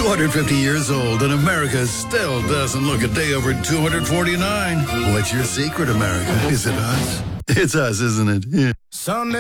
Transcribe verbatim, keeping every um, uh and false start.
two hundred fifty years old, and America still doesn't look a day over two hundred forty-nine. What's your secret, America? Is it us? It's us, isn't it? Yeah. Sunday.